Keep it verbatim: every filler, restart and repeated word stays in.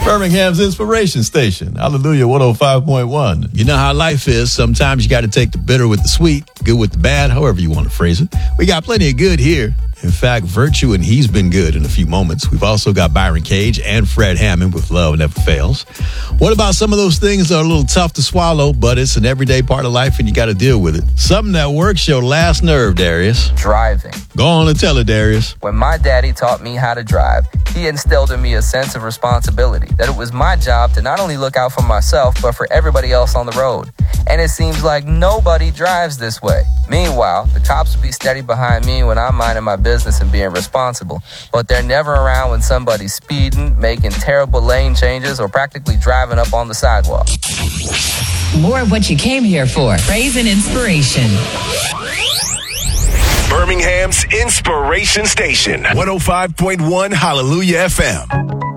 Birmingham's Inspiration Station. Hallelujah, one oh five point one. You know how life is. Sometimes you got to take the bitter with the sweet, good with the bad, however you want to phrase it. We got plenty of good here. In fact, Virtue and He's Been Good in a few moments. We've also got Byron Cage and Fred Hammond with Love Never Fails. What about some of those things that are a little tough to swallow, but it's an everyday part of life and you got to deal with it? Something that works your last nerve, Darius. Driving. Go on and tell it, Darius. When my daddy taught me how to drive, he instilled in me a sense of responsibility, that it was my job to not only look out for myself, but for everybody else on the road. And it seems like nobody drives this way. Meanwhile, the cops would be steady behind me when I'm minding my business and being responsible, but they're never around when somebody's speeding, making terrible lane changes, or practically driving up on the sidewalk. More of what you came here for. Praise and inspiration. Birmingham's Inspiration Station, one oh five point one Hallelujah F M.